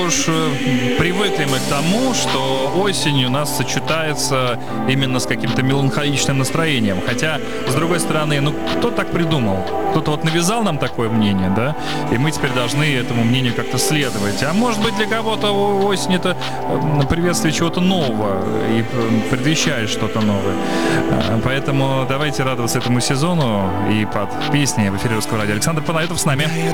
Уж привыкли мы к тому, что осень у нас сочетается именно с каким-то меланхоличным настроением. Хотя, с другой стороны, ну кто так придумал? Кто-то вот навязал нам такое мнение, да? И мы теперь должны этому мнению как-то следовать. А может быть, для кого-то осень — это приветствие чего-то нового и предвещает что-то новое. Поэтому давайте радоваться этому сезону и под песни в эфире Русского радио. Александр Панайотов с нами.